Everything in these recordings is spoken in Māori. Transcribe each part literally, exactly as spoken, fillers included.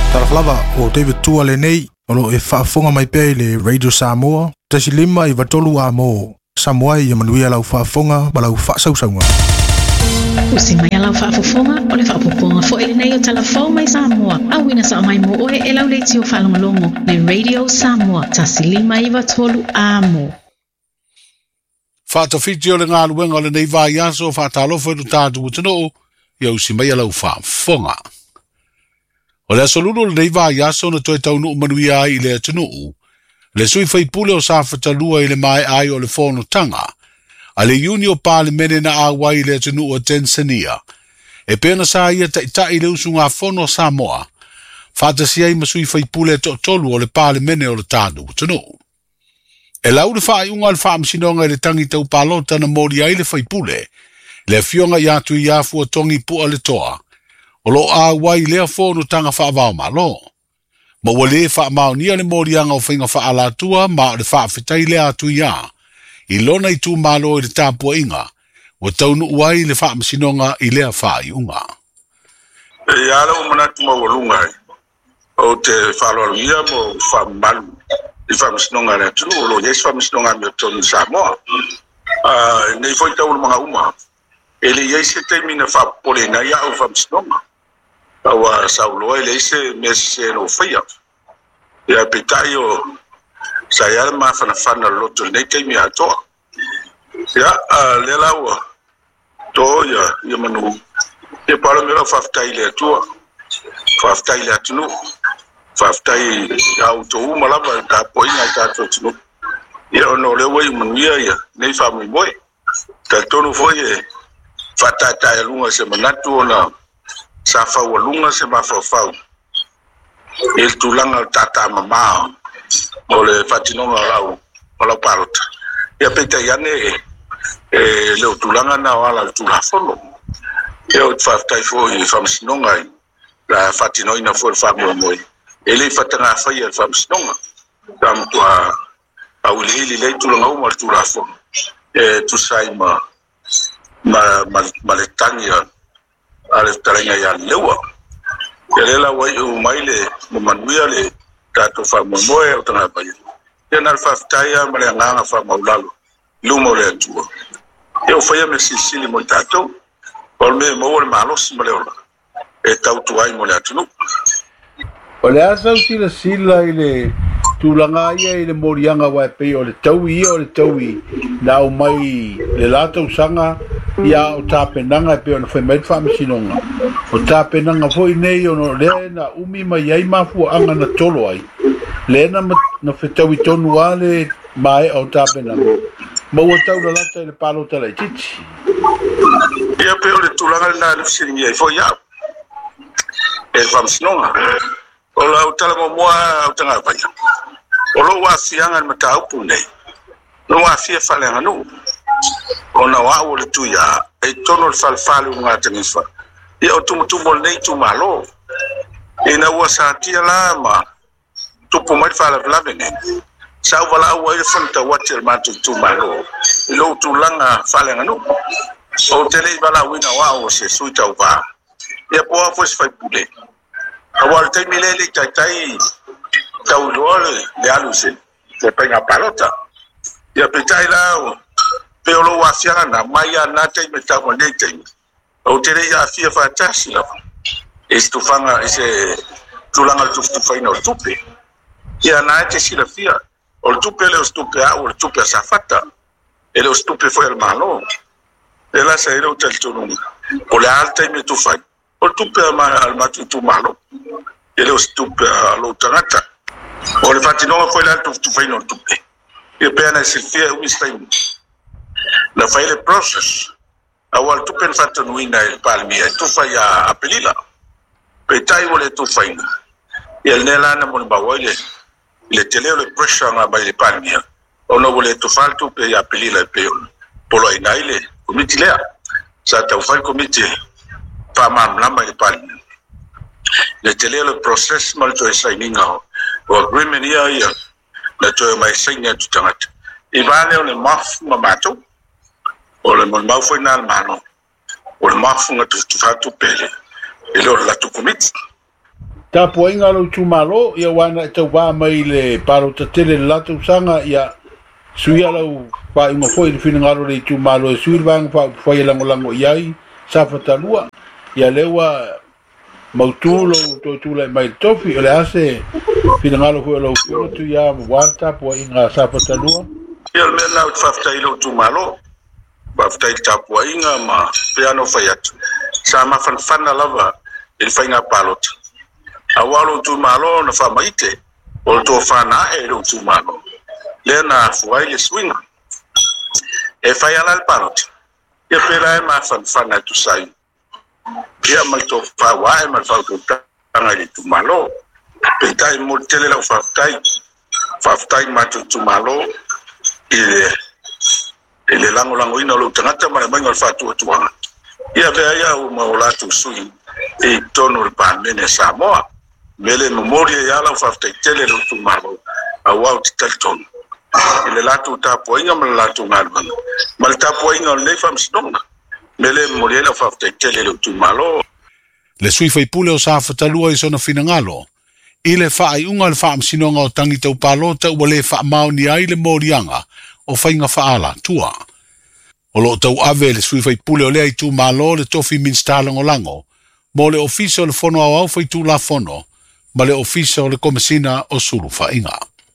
Taraflava o David Tua le nei, o lo e whaafonga mai pia i le Radio Samoa, tasi lima i watolu a mo, Samoa i amanuia lau whaafonga, ma lau whaasausaunga. Usi mai alau whaafofonga, o le whaapoponga fo ele nei o talafau mai Samoa, a wina sa mai mo oe e lau leiti o whalongalongo, le Radio Samoa, tasi lima i watolu a mo. Whaatawhiti o le ngā luenga o le nei vai aso, whaatalofa i tātu utano, i usi mai alau whaafonga. O le asolulu le nei vai aso na toi taunu umanuia ai i le atunuu, le sui whaipule o sa whatalua i le mai ai o le whono tanga, a le iuni o pāle mene na awai i le atunuu o Tanzania, e pēna sa ia ta ita i le usu ngā whono Samoa, whaatasia i masui whaipule to tolu o le pāle mene o le tānu utunuu. E lau le whaai unga le whaamsinonga i le tangi tau pālota na mori ai le whaipule, le fionga i atu i afu o tongi pua le toa, o lo a wai lea fono tanga whaavao malo. Ma wale whaamao nia le morianga o whainga whaalatua ma le whaafitai lea atu ia. I lona i tū malo i le tāpua inga, o taunu uai le whaamasinonga i lea whaai unga. E ala o manatu mawalunga ai. O te whaaloaluia mo whaamalu i whaamasinonga le atu, o lo yes whaamasinonga me tonu Samoa. Nei foi tau mga uma. Ele yes te mina whaapole na ia o whaamasinonga. Awa sauloa ele ise mese no fia. Ia petai o sa ia ma fana fana loto nei te mi atoa. Ia le laua to ia ia manu. E palo me faftai le tua. Faftai le atunu. Faftai au to uma lava ta poina ta tonu. Ia no le wai manuia ia nei fa mi boy. Ta tonu foi fatata e lunga se manatu na sa whaualunga se mawhawhau. E tūlanga tata mamao, o le whatinonga rau, o lau parota. Ia peta iane e, e leo tūlanga na wala tūlafono. E o whaftai fo i whamsinonga i, la whatinoina fo i whamua moi. E le whatanga whai e whamsinonga. Tam tua au le ili le tūlanga umar tūlafono. E tu sai ma, ma, ma, ma le tangia, ale tarenga ya lewa ele la wai o maile mo manuia le tato fa mo moe o tanga pai ya na fa taia male nganga fa maulalo lumo le tua eu foi a me sisili mo tato por me mo le malos mo le ora e tau tuai mo le atu o le asa sila sila ile tulanga ia ile morianga wa pe o le tau ia o le tau i na o mai le lato sanga ia o tapenanga pe ona foi mai whaamisinonga. O tapenanga foi nei ono le na umi mai ai mafu anga na tolo ai. Le na na whetau i tonu ale mai o tapenanga. Ma ua tau na lata le palo tala i titi. Ia pe o le tulanga na lufsini ia i foi ia. E whaamisinonga. O la o tala mo moa o tanga pai. O lo wa fianga ma taupu nei. No wa fia falenga no. Ona wa o le tuia e tono le falfalu nga tengifa. Ia o tumu tumu nei tu malo. E na wa sa tia la ma tupu mai fala vlavene. Sa wala wa e fanta water ma tu tu malo. Lo tu langa falenga no. O tele bala wina wa o se suita wa. Ia po fo se fai pule. Awal te milele tai tai tau lole le aluse te penga palota ia petai la pe o lo afia na mai ana te meta mo le te o te re ia fia fatasi la estufanga ese tulanga tu tu fai no tupe ia na te sila fia o tupe le stupe a o tupe safata e lo stupe foi el malo e la sai lo tel tununga o le alta me tu fai o tupe ma al matu tu malo e lo stupe lo tangata o le fatino foi la tu tu fai no tupe e pena se fia o stai la fai le process awal tupe fatino ina il palmia tu fai a apelila pe tai o le tu fai e el nela na mon bawile le tele le pressure na ba le palmia o no vole tu faltu pe apelila pe polo inaile comitilea sa ta fai comité pa mam lamba le palmia le tele le process mal to signing o agreement ia ia le to mai signa tu tangata i vale o le maf mamato o le mon mau foi na mano o le maf nga tu tu fatu pele e lo la tu comité Ta poinga lo tu malo ia wana te wa mai le paro te tele la tu sanga ia suia lo pa ingo foi fina ngalo le tu malo e suir bang pa foi lango lango iai sa fatalua ia lewa mautulo to tu le mai tofi le ase fina ngalo ko lo tu ia wanta poinga sa fatalua ia le la fafta ilo tu malo fafta ta poinga ma piano fayat sa ma fan fan lava il fainga palot awalo tu malo na fa maite o to fana e lo tu malo le na fuai le swing e fai ala al palot e pela e ma fan fana tu sai ia mai to fa wa e ma fa tu tanga le tu malo pe tai mo tele la fa tai fa tai ma tu tu malo ile ile lango lango ina lo tanga ma mai ngal fa tu tu ia ve ia o ma ola tu sui e tono il pamene Samoa mele memoria ya la fafte tele lo tu malo a wa ti telton ile la tu ta poinga mal la tu ngalban mal ta poinga le fam stonga mele memoria la fafte tele lo tu malo le sui fai pule o sa fatalua i sona finangalo ile fa ai unga le fa am sinonga o tangi tau palota ua le fa mau ni ai le morianga o fainga faala tua o lo tau ave le sui fai pule o le ai tu malo le tofi min stalango lango mo le ofisa o le fono au au fai tu la fono ma le ofisa o le komesina o suru fainga.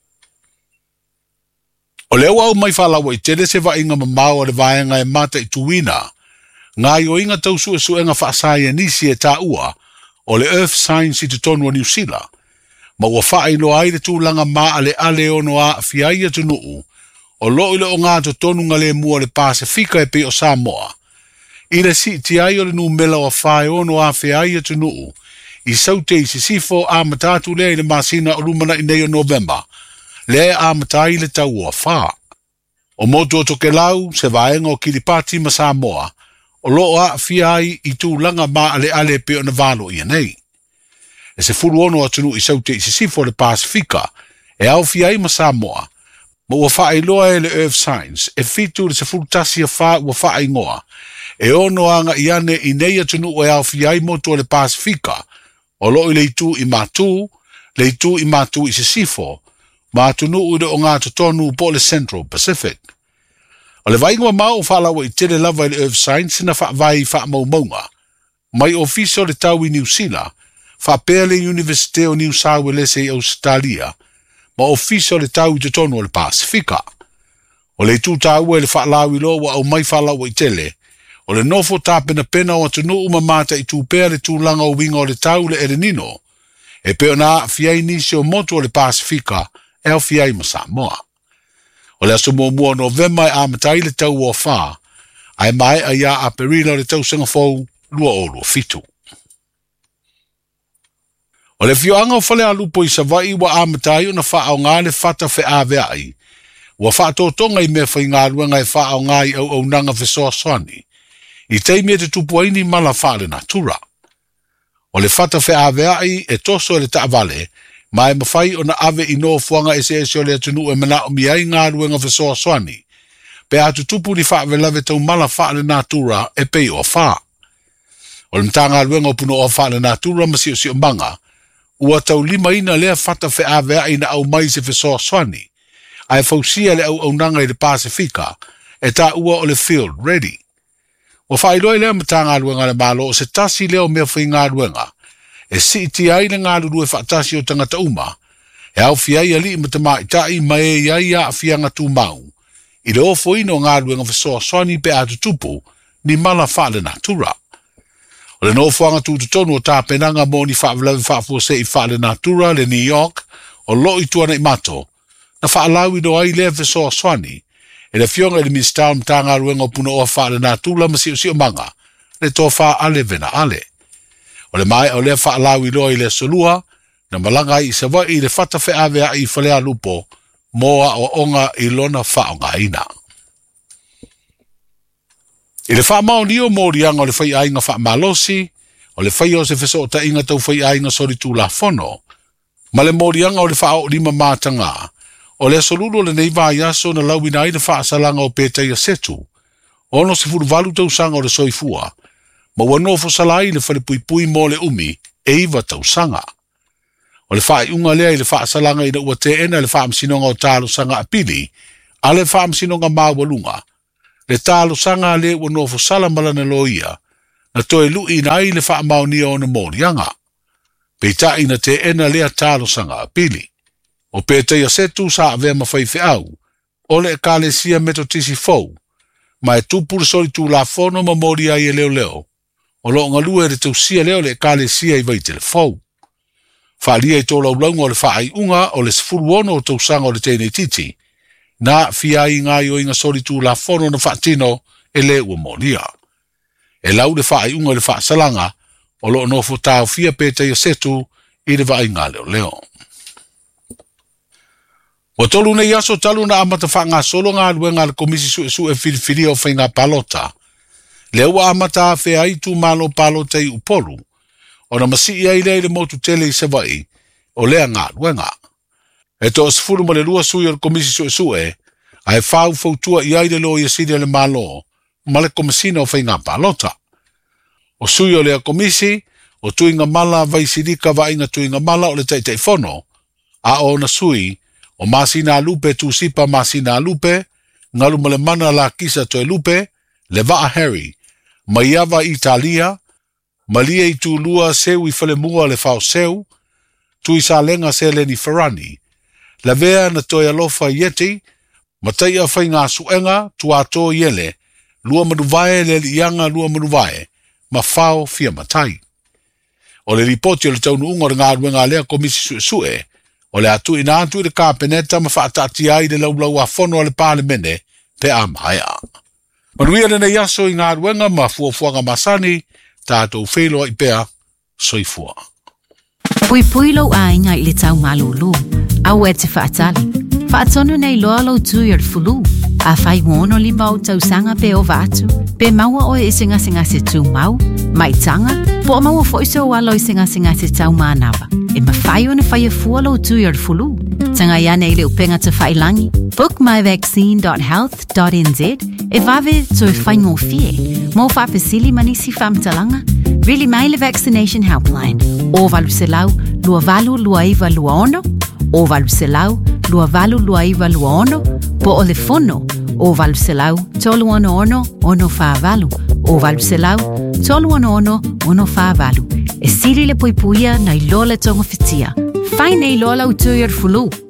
O le au mai falawa i tele se vainga mamau o le vaenga e mata i tuina, ngā i o inga tau su e su enga whaasai nisi e tā ua o le Earth Science i te tonu o New Zealand, ma ua whaai lo aire tūlanga maa le ale ono a fiaia tu nuu, o lo ile o ngā to tonu ngale mua le Pasifika e pe o Samoa, i le si ti ai o le nu mela o whae ono a fiaia tu nuu, i saute i sisifo a matatu le le masina o lumana i nei o November, le a matai le tau o wha. O motu o toke lau, se vaenga o Kiripati ma Samoa, o loo a fiai i tū langa ma ale ale pe o na valo i nei. E se furu ono atunu i saute i sisifo le Pasifika, e au fiai ma Samoa, ma ua wha loa e le Earth Science, e fitu le se furu tasi a wha ua wha ingoa, e ono anga i ane i nei atunu o e au fiai motu o le Pasifika, o lo i leitu i matu, leitu i matu i sisifo, ma atunu ude o ngā tonu po le Central Pacific. O le vaingwa mau o whalawa i tele lava i le Earth Science na wha vai wha mau maunga. Mai ofisio le tau i New Zealand, wha pele University o New South Wales i Australia, ma ofisio le tau i te tonu o le Pasifika. O le tu tau e le wha lawi loa au mai whalawa i tele, o le nofo tāpena pena o atunu umamata i tūpea le tūlanga o winga o le tau le Erenino, e peo na fiai nisi o motu o le Pasifika e au fiai ma Samoa. O le aso mua mua November e amatai le tau o wha, ai mai a ia a perila le tau sangafou lua o lua fitu. O le fioanga o fale alupo i savai wa amatai o na wha au ngā le fata fe ave ai, wa wha tōtonga i mea whai ngā ruenga e wha au ngā i au au nanga fe soa soani, i teimia te tupuaini mala wha le natura. O le fata fe ave ai e toso e le taavale, mai mawhai o na ave i noa fuanga e se e seo le atunu e mana o miai ngā ruenga fe soa soani, pe atu tupu ni wha lave tau mala wha le natura e pei o wha. O le mta ngā ruenga o puno o wha le natura masi o si o manga, ua tau lima ina lea fata fe ave ai na au mai se fe soa soani, ai fausia le au au nanga i le Pasifika, e ta ua o le field ready. O whailoi lea mta ngā ruenga le malo o se tasi leo mea whi ngā ruenga, e si iti ai le ngā ruru e whaatasi o tangata uma, e au fiai ali i matama i tai mai e iai a fianga tū mau, i le ofo ino ngā ruenga whasoa soani pe atu tupu, ni mala wha le natura. O le nofuanga tū tonu o tāpenanga mō ni whaavlawe whaafua se i wha le natura le New York, o lo i tuana i mato, na whaalau i do ai le whasoa soani, e le fionga i le ministau mta ngā ruenga o puna o wha le natura masi o si o manga, le tō wha ale vena ale. O le mai o le whaalau i loa i le solua, na malanga i se wai i le whata whi awea i whalea lupo, moa o onga i lona whaonga ina. I le whaamao ni o mōrianga o le whai ainga whaamalosi, o le whai o se wheso o ta inga tau whai ainga sori tū la whono, ma le mōrianga o le whaao lima mātanga, o le solulu le nei vai aso na lauina i le whaasalanga o pētai a setu, ono se furu valu tau sanga o le soifua, ma wanofo salai le whare pui pui mo le umi e iwa tau sanga. O le whaaiunga lea i le whaasalanga ina ua te ena le whaamsinonga o tālo sanga apili, a le whaamsinonga māwalunga. Le tālo sanga le ua nofo salamalana loia, na toe lui na ai le whaamaunia o na mōrianga. Peita ina te ena lea tālo sanga apili. O pētai a setu sa avea mawhaife au, o le ekalesia metotisi fou, ma e tupuru soli tū la fono ma mori ai e leo leo, o lo ngalua e re tausia leo le ekalesia i vaite le fou. Whaalia i tō laulaunga o le whaai unga o le sifuru ono o tausanga o le tēnei titi, na fia i ngai o inga soli tū la fono na whaatino e le ua moria. E lau le whaai unga le whaasalanga, o lo nofo tāo fia pētai a setu i le vai ngā leo leo. O tolu nei aso talu na amata wha ngā solo ngā luenga le komisi su e su e whiriwhiri o whainga palota. Le ua amata a whea i tū malo palota i upolu, o na masi ia i le motu tele i sewai, o lea ngā luenga. E to asifuru ma le lua sui o le komisi su e su e, a e whau fautua i aile lo i asiri le malo, ma le komisina o whainga palota. O sui o lea komisi, o tuinga mala vai sirika va inga tuinga mala o le teitei fono, a o na sui, o masina lupe tu sipa masina lupe, ngalu male mana la kisa toe lupe, le vaa Harry, maiava Italia, malia i tu lua seu i fale mua le fao seu, tu i sa lenga se le ni Ferrani, la vea na toe alofa yeti, matai a whai ngā suenga, tu ato yele, lua manuvae le lianga lua manuvae, ma fao fia matai. O le ripoti o le taunu unga o ngā ruenga lea komisi sue sue, o le atu ina atu i le kāpeneta ma whaatati ai le laulau a whono a le pāle mene pe a maia. Manuia le nei aso i ngā ruenga ma fuafuanga masani, tātou whelo i pea soifua. Pui pui lau a inga i le tau malulu, au e te whaatali. Whaatonu nei loa lau tui ar fulu, a whai wono li mau tau sanga pe o vatu, pe maua o e singa singa se tū mau, mai tanga, po maua foiso o alo i singa singa se tau mānawa. E ma whai o na whai a fua lau tui ar fulu. Tanga ia nei le upenga te whai langi. Book my vaccine dot health dot n z e vave to e whai ngō fie. Mō whapesili manisi whamtalanga. Really mai le vaccination helpline. O valu se lau, lua valu lua iwa lua ono. O valu se lau, lua valu lua iwa lua ono. Po o le fono. O valu se lau, tolu ono ono, ono wha valu. O valu se lau, tolu ono ono, ono wha valu. E siri le poipuia na i lola tonga fitia. Whai nei lola utui ar fulu.